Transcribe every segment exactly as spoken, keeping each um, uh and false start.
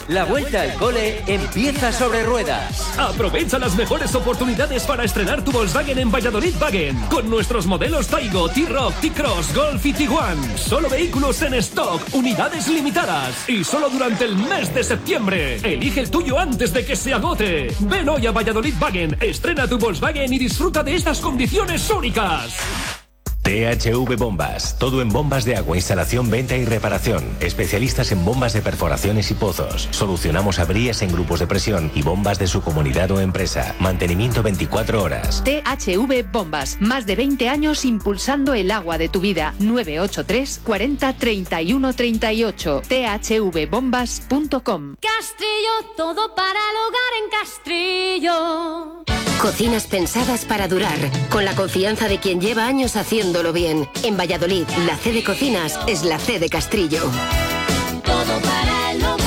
La vuelta al cole empieza sobre ruedas. Aprovecha las mejores oportunidades para estrenar tu Volkswagen en Valladolid Wagen. Con nuestros modelos Taigo, T-Roc, T-Cross, Golf y Tiguan. Solo vehículos en stock, unidades limitadas. Y solo durante el mes de septiembre. Elige el tuyo antes de que se agote. Ven hoy a Valladolid Wagen, estrena tu Volkswagen y disfruta de estas condiciones únicas. T H V Bombas, todo en bombas de agua, instalación, venta y reparación. Especialistas en bombas de perforaciones y pozos. Solucionamos averías en grupos de presión y bombas de su comunidad o empresa. Mantenimiento veinticuatro horas. T H V Bombas, más de veinte años impulsando el agua de tu vida. nueve ocho tres, cuarenta, treinta y uno, treinta y ocho. t h v bombas punto com. Castrillo, todo para el hogar en Castrillo. Cocinas pensadas para durar, con la confianza de quien lleva años haciéndolo bien. En Valladolid, la C de Cocinas es la C de Castrillo. Todo para el hogar.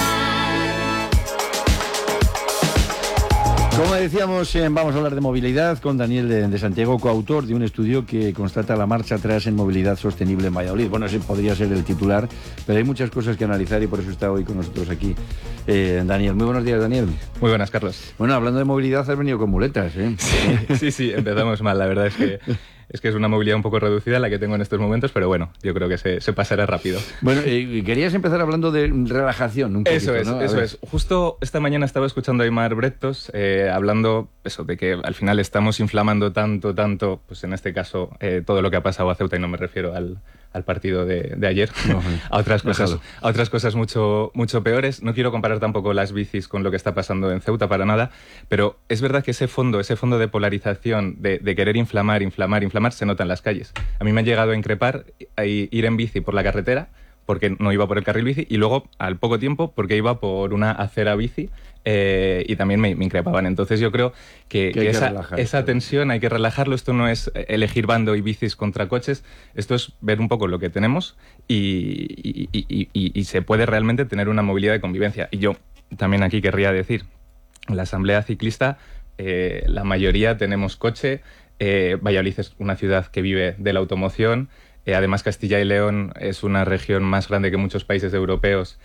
Como decíamos, eh, vamos a hablar de movilidad con Daniel de, de Santiago, coautor de un estudio que constata la marcha atrás en movilidad sostenible en Valladolid. Bueno, ese podría ser el titular, pero hay muchas cosas que analizar y por eso está hoy con nosotros aquí eh, Daniel. Muy buenos días, Daniel. Muy buenas, Carlos. Bueno, hablando de movilidad, has venido con muletas, ¿eh? Sí, sí, sí, empezamos mal. La verdad es que es que es una movilidad un poco reducida la que tengo en estos momentos, pero bueno, yo creo que se, se pasará rápido. Bueno, eh, querías empezar hablando de relajación un poquito, Eso es, ¿no? eso ver. es. Justo esta mañana estaba escuchando a Aimar Bretos eh, hablando eso, de que al final estamos inflamando tanto, tanto, pues en este caso, eh, todo lo que ha pasado a Ceuta, y no me refiero al, al partido de, de ayer, no, a otras cosas, déjalo. a otras cosas mucho, mucho peores. No quiero comparar tampoco las bicis con lo que está pasando en Ceuta para nada, pero es verdad que ese fondo, ese fondo de polarización, de, de querer inflamar, inflamar, inflamar, se nota en las calles. A mí me ha llegado a increpar a ir en bici por la carretera porque no iba por el carril bici y luego al poco tiempo porque iba por una acera bici eh, y también me, me increpaban. Entonces yo creo que, que, que esa, relajar, esa tensión hay que relajarlo. Esto no es elegir bando y bicis contra coches, esto es ver un poco lo que tenemos y, y, y, y, y se puede realmente tener una movilidad de convivencia. Y yo también aquí querría decir, en la asamblea ciclista eh, la mayoría tenemos coche. Eh, Valladolid es una ciudad que vive de la automoción, eh, además Castilla y León es una región más grande que muchos países europeos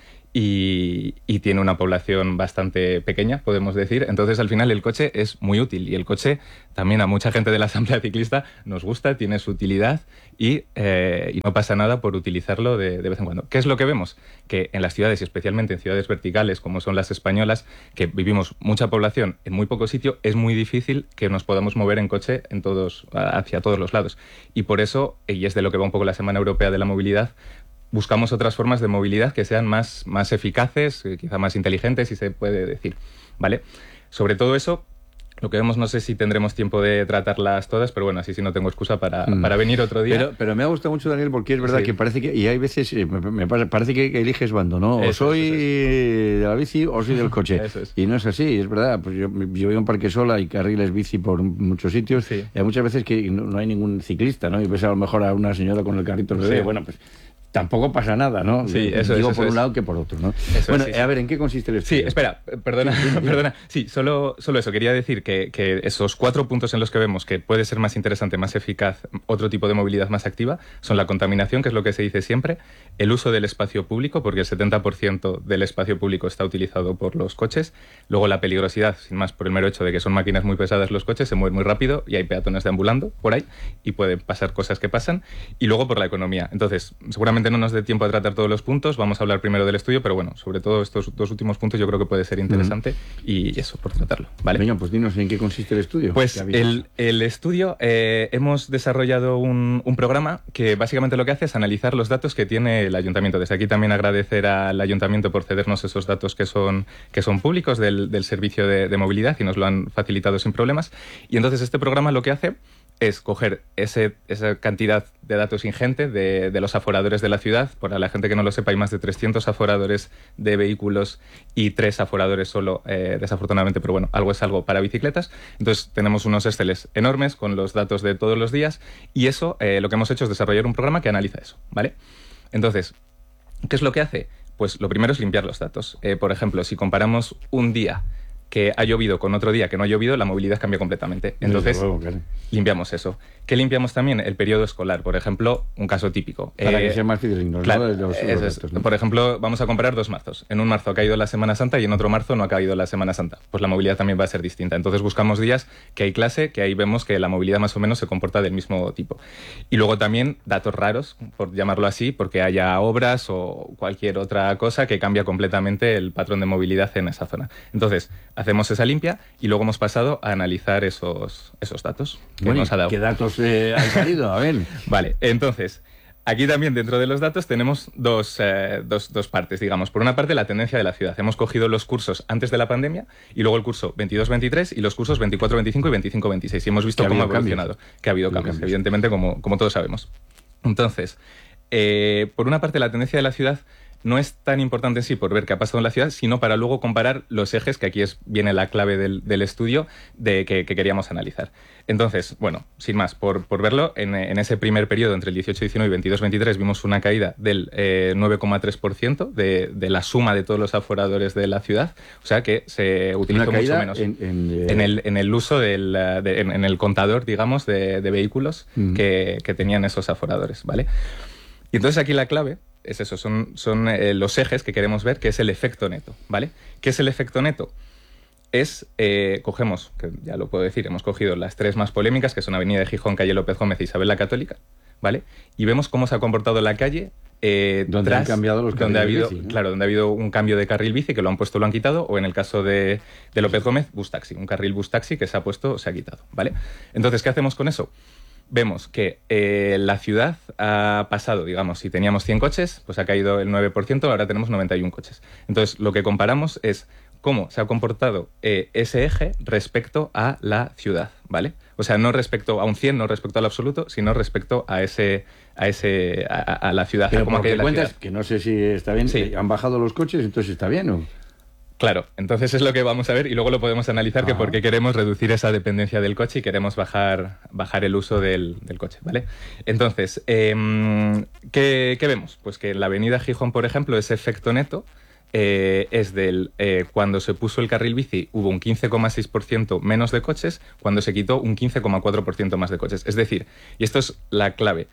y, y tiene una población bastante pequeña, podemos decir. Entonces al final el coche es muy útil y el coche también a mucha gente de la asamblea ciclista nos gusta, tiene su utilidad y, eh, y no pasa nada por utilizarlo de, de vez en cuando. ¿Qué es lo que vemos? Que en las ciudades y especialmente en ciudades verticales como son las españolas, que vivimos mucha población en muy poco sitio, es muy difícil que nos podamos mover en coche en todos, hacia todos los lados. Y por eso, y es de lo que va un poco la Semana Europea de la Movilidad, buscamos otras formas de movilidad que sean más, más eficaces, quizá más inteligentes, si se puede decir, ¿vale? Sobre todo eso, lo que vemos, no sé si tendremos tiempo de tratarlas todas, pero bueno, así sí no tengo excusa para, mm. para venir otro día. Pero, pero me ha gustado mucho, Daniel, porque es verdad sí. que parece que, y hay veces, me, me parece que eliges bando, ¿no? O eso soy es, es. de la bici o soy del coche. Eso es. Y no es así, es verdad. Pues yo, yo vivo en Parque Sola y carriles bici por muchos sitios, sí. y hay muchas veces que no, no hay ningún ciclista, ¿no? Y ves a lo mejor a una señora con el carrito bebé, sí. bueno, pues tampoco pasa nada, ¿no? Sí, eso Digo es, eso por un es. lado que por otro, ¿no? Eso bueno, es, sí, a sí. ver, ¿en qué consiste el estudio? Sí, espera, perdona, perdona. Sí, solo, solo eso. Quería decir que, que esos cuatro puntos en los que vemos que puede ser más interesante, más eficaz, otro tipo de movilidad más activa, son la contaminación, que es lo que se dice siempre, el uso del espacio público, porque el setenta por ciento del espacio público está utilizado por los coches, luego la peligrosidad, sin más, por el mero hecho de que son máquinas muy pesadas los coches, se mueven muy rápido y hay peatones deambulando por ahí y pueden pasar cosas que pasan, y luego por la economía. Entonces, seguramente no nos dé tiempo a tratar todos los puntos, vamos a hablar primero del estudio, pero bueno, sobre todo estos dos últimos puntos yo creo que puede ser interesante mm. y eso, por tratarlo, ¿vale? Venga, pues dinos en qué consiste el estudio. Pues el, el estudio, eh, hemos desarrollado un, un programa que básicamente lo que hace es analizar los datos que tiene el ayuntamiento. Desde aquí también agradecer al ayuntamiento por cedernos esos datos que son, que son públicos del, del servicio de, de movilidad y nos lo han facilitado sin problemas. Y entonces este programa lo que hace es coger ese, esa cantidad de datos ingente de, de los aforadores de la ciudad. Para la gente que no lo sepa, hay más de trescientos aforadores de vehículos y tres aforadores solo, eh, desafortunadamente, pero bueno, algo es algo para bicicletas. Entonces tenemos unos Exceles enormes con los datos de todos los días y eso, eh, lo que hemos hecho es desarrollar un programa que analiza eso, ¿vale? Entonces, ¿qué es lo que hace? Pues lo primero es limpiar los datos. Eh, por ejemplo, si comparamos un día que ha llovido con otro día que no ha llovido, la movilidad cambia completamente. Entonces, luego, claro. limpiamos eso. ¿Qué limpiamos también? El periodo escolar. Por ejemplo, un caso típico. Para eh, que sea más fidedigno. claro, ¿no? Los, los datos, es, ¿no? Por ejemplo, vamos a comparar dos marzos. En un marzo ha caído la Semana Santa y en otro marzo no ha caído la Semana Santa. Pues la movilidad también va a ser distinta. Entonces buscamos días que hay clase, que ahí vemos que la movilidad más o menos se comporta del mismo tipo. Y luego también datos raros, por llamarlo así, porque haya obras o cualquier otra cosa que cambia completamente el patrón de movilidad en esa zona. Entonces, hacemos esa limpia y luego hemos pasado a analizar esos, esos datos que bueno, nos ha dado. ¿Qué datos eh, han salido? A ver. Vale, entonces, aquí también dentro de los datos tenemos dos, eh, dos, dos partes, digamos. Por una parte, la tendencia de la ciudad. Hemos cogido los cursos antes de la pandemia y luego el curso veintidós veintitrés y los cursos veinticuatro veinticinco y veinticinco veintiséis. Y hemos visto cómo ha evolucionado. Que ha habido cambios, cambios, evidentemente, como, como todos sabemos. Entonces, eh, por una parte, la tendencia de la ciudad no es tan importante en sí por ver qué ha pasado en la ciudad, sino para luego comparar los ejes, que aquí es, viene la clave del, del estudio de que, que queríamos analizar. Entonces, bueno, sin más, por, por verlo, en, en ese primer periodo, entre el dieciocho diecinueve y veintidós veintitrés, vimos una caída del eh, nueve coma tres por ciento de, de la suma de todos los aforadores de la ciudad, o sea que se utilizó mucho menos en, en, eh... en, el, en el uso del de, en, en el contador, digamos, de, de vehículos mm. que, que tenían esos aforadores, ¿vale? Y entonces aquí la clave es eso, son, son eh, los ejes que queremos ver, que es el efecto neto, ¿vale? ¿Qué es el efecto neto? Es, eh, cogemos, que ya lo puedo decir, hemos cogido las tres más polémicas, que son Avenida de Gijón, Calle López Gómez e Isabel la Católica, ¿vale? Y vemos cómo se ha comportado la calle eh, donde tras, han cambiado los donde ha habido, bici, ¿no? Claro, donde ha habido un cambio de carril bici, que lo han puesto o lo han quitado, o en el caso de, de López Gómez, bus taxi, un carril bus taxi que se ha puesto o se ha quitado, ¿vale? Entonces, ¿qué hacemos con eso? Vemos que eh, la ciudad ha pasado, digamos, si teníamos cien coches, pues ha caído el nueve por ciento, ahora tenemos noventa y uno coches. Entonces, lo que comparamos es cómo se ha comportado eh, ese eje respecto a la ciudad, ¿vale? O sea, no respecto a un cien, no respecto al absoluto, sino respecto a ese a ese a, a la ciudad. Pero a cómo porque la cuentas, ciudad. Que no sé si está bien, sí. ¿Han bajado los coches, entonces está bien o...? Claro, entonces es lo que vamos a ver y luego lo podemos analizar, ah. que por qué queremos reducir esa dependencia del coche y queremos bajar, bajar el uso del, del coche, ¿vale? Entonces, eh, ¿qué, ¿qué vemos? Pues que en la avenida Gijón, por ejemplo, ese efecto neto eh, es del... Eh, cuando se puso el carril bici hubo un quince coma seis por ciento menos de coches, cuando se quitó un quince coma cuatro por ciento más de coches. Es decir, y esto es la clave,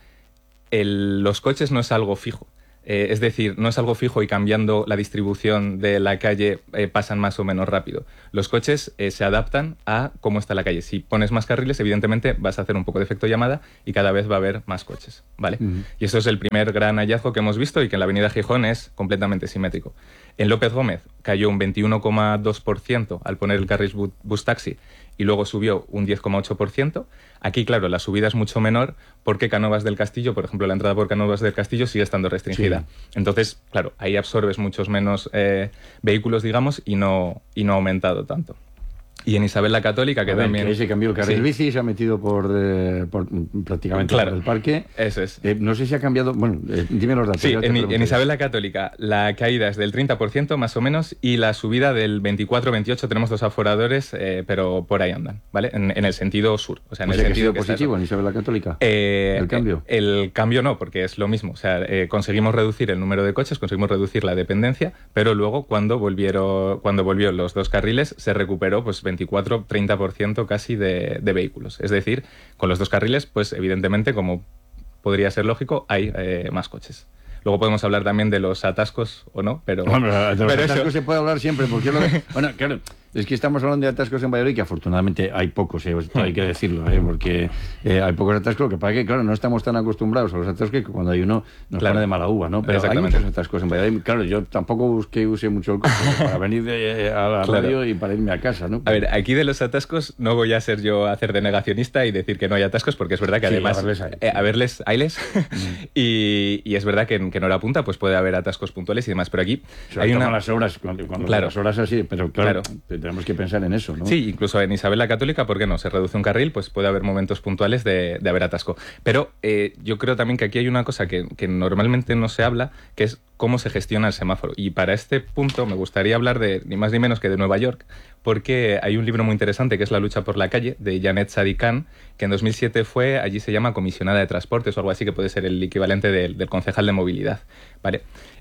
el, los coches no es algo fijo. Eh, es decir, no es algo fijo y cambiando la distribución de la calle eh, pasan más o menos rápido. Los coches eh, se adaptan a cómo está la calle. Si pones más carriles, evidentemente vas a hacer un poco de efecto llamada y cada vez va a haber más coches, ¿vale? Uh-huh. Y eso es el primer gran hallazgo que hemos visto y que en la avenida Gijón es completamente simétrico. En López Gómez cayó un veintiuno coma dos por ciento al poner el carril bu- bus taxi y luego subió un diez coma ocho por ciento. Aquí, claro, la subida es mucho menor porque Cánovas del Castillo, por ejemplo, la entrada por Cánovas del Castillo sigue estando restringida. Sí. Entonces, claro, ahí absorbes muchos menos eh, vehículos, digamos, y no, y no ha aumentado tanto. Y en Isabel la Católica, que a ver, también... Que ahí se cambió el carril sí. bici y se ha metido por, eh, por prácticamente claro. por el parque. Eso es. Eh, no sé si ha cambiado... Bueno, eh, dime los datos. Sí, en, en Isabel la Católica la caída es del treinta por ciento más o menos y la subida del veinticuatro veintiocho. Tenemos dos aforadores, eh, pero por ahí andan, ¿vale? En, en el sentido sur. O sea, en o el sea sentido que ha sido positivo en Isabel la Católica. Eh, ¿El cambio? El, el cambio no, porque es lo mismo. O sea, eh, conseguimos reducir el número de coches, conseguimos reducir la dependencia, pero luego cuando volvieron, cuando volvió los dos carriles se recuperó pues veinticuatro treinta por ciento casi de, de vehículos. Es decir, con los dos carriles, pues evidentemente, como podría ser lógico, hay eh, más coches. Luego podemos hablar también de los atascos o no, pero... Bueno, de los pero atascos eso... se puede hablar siempre, porque... Lo que, bueno, claro, es que estamos hablando de atascos en Valladolid, que afortunadamente hay pocos, eh, hay que decirlo, eh, porque eh, hay pocos atascos, lo que pasa que, claro, no estamos tan acostumbrados a los atascos que cuando hay uno nos claro. pone de mala uva, ¿no? Pero hay muchos atascos en Valladolid. Claro, yo tampoco busqué use mucho el coche para venir de, a la claro. radio y para irme a casa, ¿no? A ver, aquí de los atascos no voy a ser yo a hacer de negacionista y decir que no hay atascos, porque es verdad que sí, además... a verles hay. Eh, a verles, hayles, mm. y, y es verdad que, que en hora punta pues puede haber atascos puntuales y demás, pero aquí o sea, hay una... las horas, cuando, cuando claro. las horas así, pero claro, claro, tenemos que pensar en eso, ¿no? Sí, incluso en Isabel la Católica, ¿por qué no? Se reduce un carril, pues puede haber momentos puntuales de, de haber atasco. Pero eh, yo creo también que aquí hay una cosa que, que normalmente no se habla, que es cómo se gestiona el semáforo. Y para este punto me gustaría hablar de ni más ni menos que de Nueva York, porque hay un libro muy interesante que es La lucha por la calle, de Janet Sadikan, que en dos mil siete fue, allí se llama comisionada de transportes o algo así, que puede ser el equivalente del, del concejal de movilidad, ¿vale?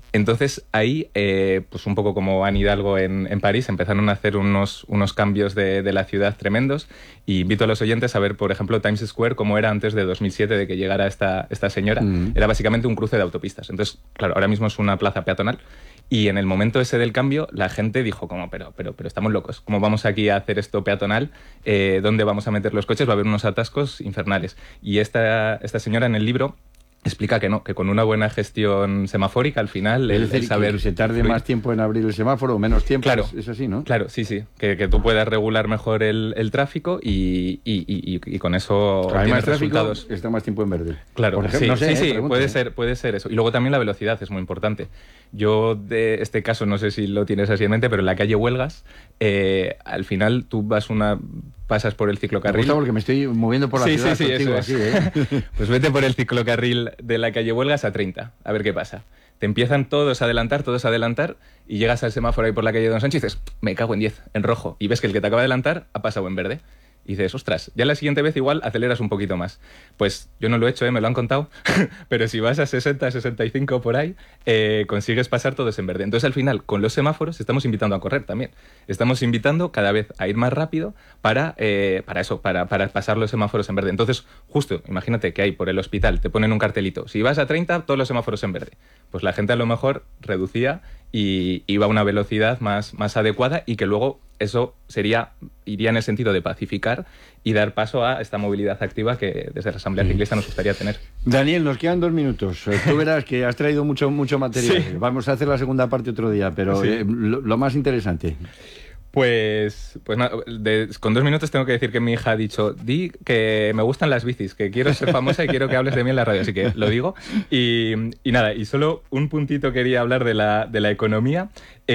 Entonces ahí, eh, pues un poco como Anne Hidalgo en, en París, empezaron a hacer unos, unos cambios de, de la ciudad tremendos, y invito a los oyentes a ver, por ejemplo, Times Square, cómo era antes de dos mil siete, de que llegara esta, esta señora. Mm. Era básicamente un cruce de autopistas. Entonces, claro, ahora mismo es una plaza peatonal, y en el momento ese del cambio, la gente dijo como, pero, pero, pero estamos locos, ¿cómo vamos aquí a hacer esto peatonal? Eh, ¿Dónde vamos a meter los coches? Va a haber unos atascos infernales. Y esta, esta señora en el libro explica que no, que con una buena gestión semafórica al final... Es decir, el saber que se tarde más tiempo en abrir el semáforo o menos tiempo, claro, es, es así, ¿no? Claro, sí, sí, que, que tú puedas regular mejor el, el tráfico y, y, y, y con eso hay más tráfico, resultados. Está más tiempo en verde. Claro, por ejemplo, sí, no sé, sí, eh, sí pregunto, puede, eh. ser, puede ser eso. Y luego también la velocidad es muy importante. Yo de este caso, no sé si lo tienes así en mente, pero en la calle Huelgas, eh, al final tú vas una... pasas por el ciclocarril. Me gusta porque me estoy moviendo por la sí, ciudad sí, sí, contigo, eso así, ¿eh? Pues vete por el ciclocarril de la calle Huelgas a treinta, a ver qué pasa. Te empiezan todos a adelantar, todos a adelantar, y llegas al semáforo ahí por la calle Don Sánchez y dices, me cago en diez, en rojo. Y ves que el que te acaba de adelantar ha pasado en verde. Y dices, ostras, ya la siguiente vez igual aceleras un poquito más. Pues yo no lo he hecho, ¿eh? Me lo han contado, pero si vas a sesenta, sesenta y cinco por ahí, eh, consigues pasar todos en verde. Entonces al final, con los semáforos, estamos invitando a correr también. Estamos invitando cada vez a ir más rápido para, eh, para eso, para, para pasar los semáforos en verde. Entonces, justo, imagínate que ahí por el hospital te ponen un cartelito, si vas a treinta, todos los semáforos en verde. Pues la gente a lo mejor reducía y iba a una velocidad más, más adecuada, y que luego eso sería iría en el sentido de pacificar y dar paso a esta movilidad activa que desde la Asamblea Ciclista nos gustaría tener. Daniel, nos quedan dos minutos. Tú verás que has traído mucho, mucho material. Sí. Vamos a hacer la segunda parte otro día, pero sí. eh, lo, lo más interesante... Pues, pues nada, de, con dos minutos tengo que decir que mi hija ha dicho, di que me gustan las bicis, que quiero ser famosa y quiero que hables de mí en la radio, así que lo digo. Y, y nada, y solo un puntito quería hablar de la, de la economía.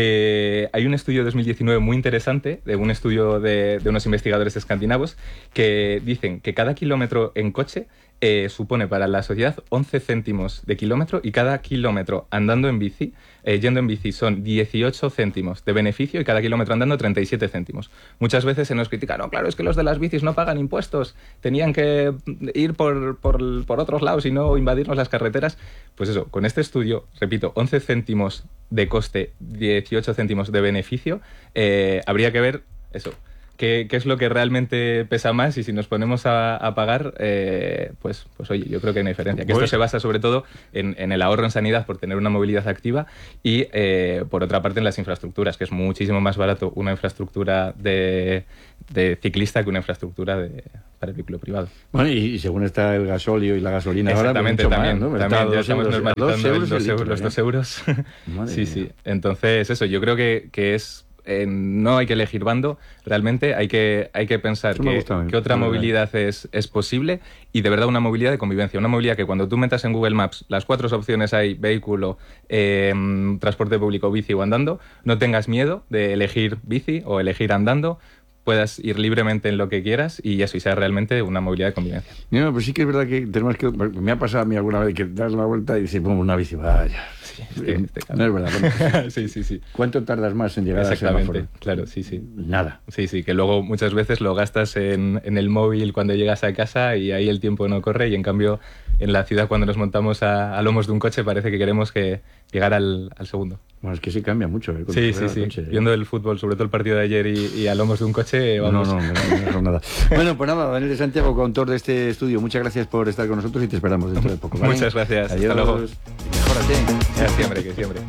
Eh, hay un estudio de dos mil diecinueve muy interesante, de un estudio de, de unos investigadores escandinavos, que dicen que cada kilómetro en coche eh, supone para la sociedad once céntimos de kilómetro, y cada kilómetro andando en bici, eh, yendo en bici, son dieciocho céntimos de beneficio, y cada kilómetro andando treinta y siete céntimos. Muchas veces se nos critica, no, claro, es que los de las bicis no pagan impuestos, tenían que ir por, por, por otros lados y no invadirnos las carreteras. Pues eso, con este estudio, repito, once céntimos de coste, dieciocho céntimos de beneficio, eh, habría que ver eso. ¿Qué, ¿Qué es lo que realmente pesa más? Y si nos ponemos a, a pagar, eh, pues, pues oye, yo creo que hay una diferencia. Que esto se basa sobre todo en, en el ahorro en sanidad por tener una movilidad activa, y eh, por otra parte en las infraestructuras, que es muchísimo más barato una infraestructura de, de ciclista que una infraestructura de, para el vehículo privado. Bueno, y, y según está el gasóleo y la gasolina ahora, pues mucho también, más, ¿no? También, ya estamos euros, normalizando dos euros los dos euros. Los ¿eh? dos euros. Sí, sí. Entonces, eso, yo creo que, que es... Eh, no hay que elegir bando, realmente hay que, hay que pensar que, gusta, que otra movilidad es, es posible, y de verdad una movilidad de convivencia, una movilidad que cuando tú metas en Google Maps las cuatro opciones hay, vehículo, eh, transporte público, bici o andando, no tengas miedo de elegir bici o elegir andando, puedas ir libremente en lo que quieras, y eso, y sea realmente una movilidad de convivencia. No, pues sí que es verdad que tenemos que... Me ha pasado a mí alguna vez que das la vuelta y dices, bueno, una bici, vaya... Sí, este, este no es verdad. Bueno, sí, sí, sí. ¿Cuánto tardas más en llegar al semáforo? Exactamente, claro, sí, sí. Nada. Sí, sí, que luego muchas veces lo gastas en, en el móvil cuando llegas a casa y ahí el tiempo no corre, y en cambio en la ciudad cuando nos montamos a, a lomos de un coche parece que queremos que llegar al, al segundo. Bueno, es que sí cambia mucho. ¿eh? Sí, sí, sí. Coche, ¿eh? Viendo el fútbol, sobre todo el partido de ayer y, y a lomos de un coche, vamos. No, no, no, no, no nada. Bueno, pues nada, Daniel de Santiago, coautor de este estudio, muchas gracias por estar con nosotros y te esperamos dentro de poco. ¿vale? Muchas gracias. Adiós. Hasta luego. Mejórate. Que siempre, que siempre.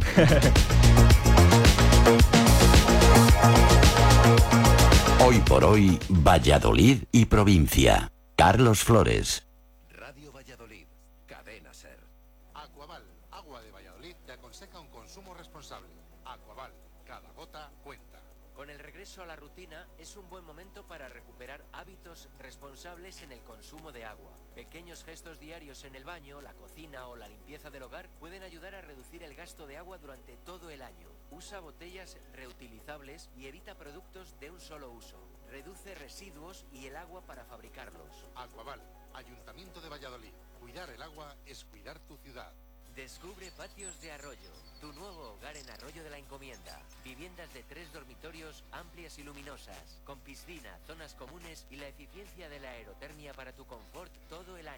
Hoy por hoy, Valladolid y provincia. Carlos Flores. Radio Valladolid, Cadena Ser. Aquaval, agua de Valladolid, te aconseja un consumo responsable. Aquaval, cada gota cuenta. Con el regreso a la rutina, es un buen momento para recuperar hábitos responsables en el consumo de agua. Pequeños gestos diarios en el baño, la cocina o la limpieza del hogar pueden ayudar a reducir el gasto de agua durante todo el año. Usa botellas reutilizables y evita productos de un solo uso. Reduce residuos y el agua para fabricarlos. Aquaval, Ayuntamiento de Valladolid. Cuidar el agua es cuidar tu ciudad. Descubre Patios de Arroyo, tu nuevo hogar en Arroyo de la Encomienda. Viviendas de tres dormitorios amplias y luminosas, con piscina, zonas comunes y la eficiencia de la aerotermia para tu confort todo el año.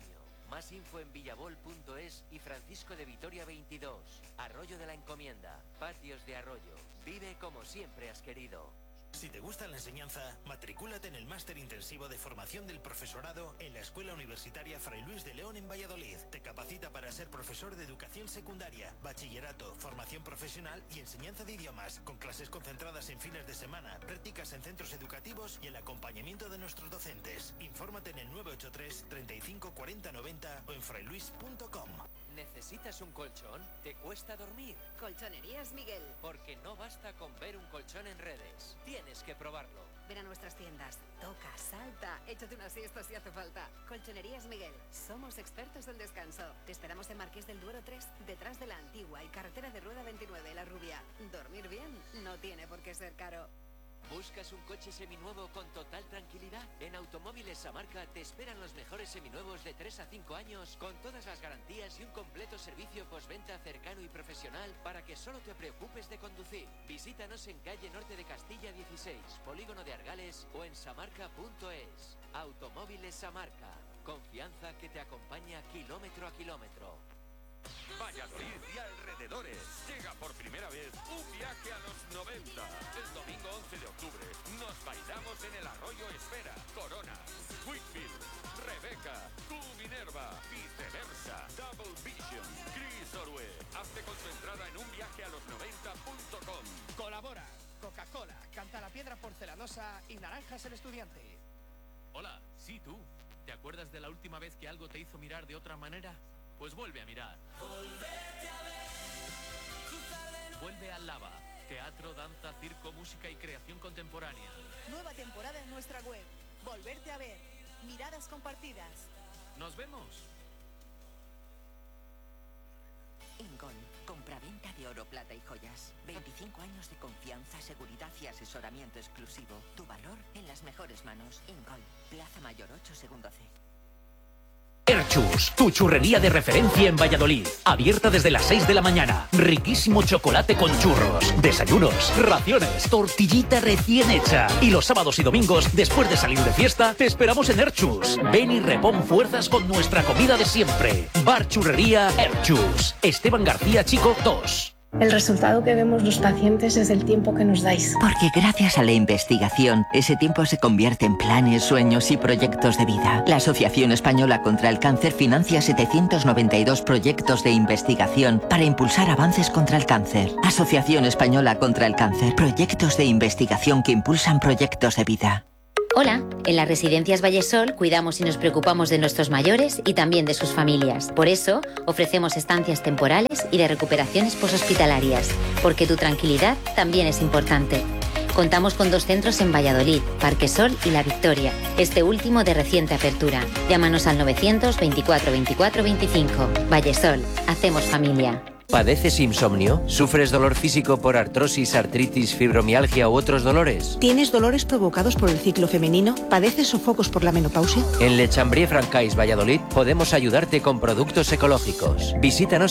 Más info en villabol punto es y Francisco de Vitoria veintidós. Arroyo de la Encomienda, Patios de Arroyo. Vive como siempre has querido. Si te gusta la enseñanza, matricúlate en el máster intensivo de formación del profesorado en la Escuela Universitaria Fray Luis de León en Valladolid. Te capacita para ser profesor de educación secundaria, bachillerato, formación profesional y enseñanza de idiomas, con clases concentradas en fines de semana, prácticas en centros educativos y el acompañamiento de nuestros docentes. Infórmate en el nueve ocho tres, treinta y cinco, cuarenta, noventa o en frayluis punto com. ¿Necesitas un colchón? ¿Te cuesta dormir? Colchonerías Miguel. Porque no basta con ver un colchón en redes. Tienes que probarlo. Ven a nuestras tiendas. Toca, salta, échate una siesta si hace falta. Colchonerías Miguel. Somos expertos en descanso. Te esperamos en Marqués del Duero tres, detrás de la Antigua y carretera de Rueda veintinueve, La Rubia. Dormir bien no tiene por qué ser caro. ¿Buscas un coche seminuevo con total tranquilidad? En Automóviles Samarca te esperan los mejores seminuevos de tres a cinco años con todas las garantías y un completo servicio postventa cercano y profesional para que solo te preocupes de conducir. Visítanos en calle Norte de Castilla dieciséis, Polígono de Argales o en samarca punto es. Automóviles Samarca. Confianza que te acompaña kilómetro a kilómetro. Valladolid y alrededores. Llega por primera vez un viaje a los noventa. El domingo once de octubre nos bailamos en el Arroyo Esfera, Corona, Wickfield, Rebeca, tú Minerva, viceversa, Double Vision, Chris Orue. Hazte con tu entrada en un viaje a los noventa punto com. Colabora Coca-Cola, Canta la Piedra Porcelanosa y Naranjas el Estudiante. Hola, sí tú. ¿Te acuerdas de la última vez que algo te hizo mirar de otra manera? Pues vuelve a mirar. Vuelve al Lava. Teatro, danza, circo, música y creación contemporánea. Nueva temporada en nuestra web. Volverte a ver. Miradas compartidas. ¡Nos vemos! Engol, compraventa de oro, plata y joyas. veinticinco años de confianza, seguridad y asesoramiento exclusivo. Tu valor en las mejores manos. Engol, Plaza Mayor ocho, segundo C. Erchus, tu churrería de referencia en Valladolid. Abierta desde las seis de la mañana. Riquísimo chocolate con churros, desayunos, raciones, tortillita recién hecha. Y los sábados y domingos, después de salir de fiesta, te esperamos en Erchus. Ven y repon fuerzas con nuestra comida de siempre. Bar Churrería Erchus. Esteban García Chico dos. El resultado que vemos los pacientes es el tiempo que nos dais. Porque gracias a la investigación, ese tiempo se convierte en planes, sueños y proyectos de vida. La Asociación Española contra el Cáncer financia setecientos noventa y dos proyectos de investigación para impulsar avances contra el cáncer. Asociación Española contra el Cáncer. Proyectos de investigación que impulsan proyectos de vida. Hola, en las residencias Vallesol cuidamos y nos preocupamos de nuestros mayores y también de sus familias. Por eso, ofrecemos estancias temporales y de recuperaciones poshospitalarias, porque tu tranquilidad también es importante. Contamos con dos centros en Valladolid, Parque Sol y La Victoria, este último de reciente apertura. Llámanos al novecientos veinticuatro veinticuatro veinticinco. Vallesol, hacemos familia. ¿Padeces insomnio? ¿Sufres dolor físico por artrosis, artritis, fibromialgia u otros dolores? ¿Tienes dolores provocados por el ciclo femenino? ¿Padeces sofocos por la menopausia? En Le Chambrier Francais Valladolid podemos ayudarte con productos ecológicos. Visítanos